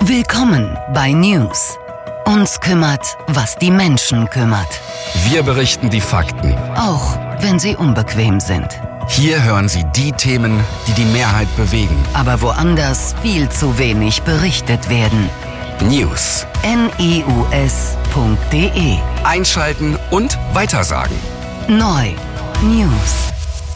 Willkommen bei News. Uns kümmert, was die Menschen kümmert. Wir berichten die Fakten, Auch wenn sie unbequem sind. Hier hören Sie die Themen, die die Mehrheit bewegen. Aber woanders viel zu wenig berichtet werden. News. news.de Einschalten und weitersagen. Neu. News.